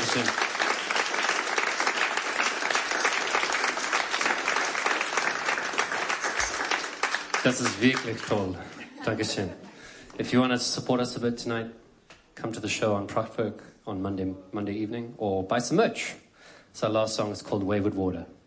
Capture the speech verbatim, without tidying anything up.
Dankeschön. Das ist wirklich toll. Dankeschön. If you want to support us a bit tonight, come to the show on Prachtwerk on Monday, Monday evening, or buy some merch. So our last song is called Wayward Water.